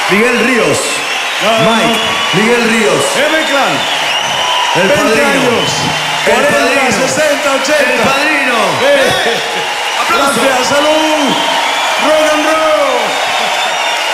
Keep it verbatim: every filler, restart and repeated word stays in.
Miguel Ríos. No, no, Mike. no. Miguel Ríos. M-Clan. El veinte padrino. años. El cuarenta, padrino. sesenta, ochenta. El